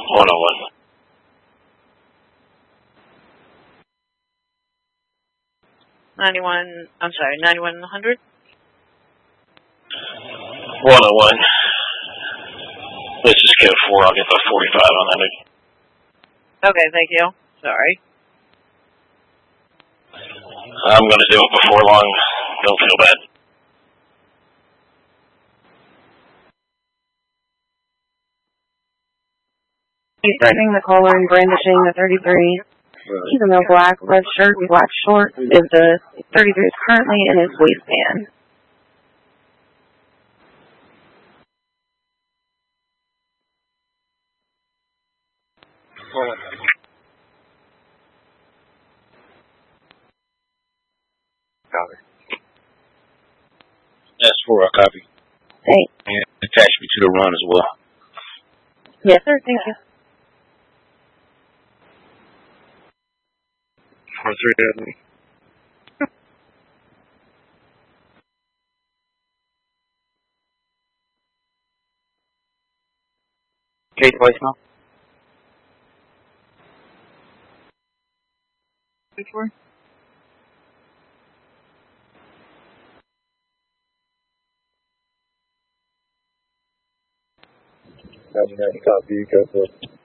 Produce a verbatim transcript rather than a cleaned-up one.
one oh one. ninety-one, I'm sorry, ninety-one hundred? one oh one. This is code four. I'll get the forty-five on that. Okay, thank you. Sorry. I'm going to do it before long. Don't feel bad. He's threatening the caller and brandishing the thirty-three. He's a male black, red shirt, black shorts. Is the thirty-three is currently in his waistband. Copy. That's for a copy. Hey. And attach me to the run as well. Yes, sir. Thank you. For three of them. Case voicemail. Before? ninety-nine copy, you go for it.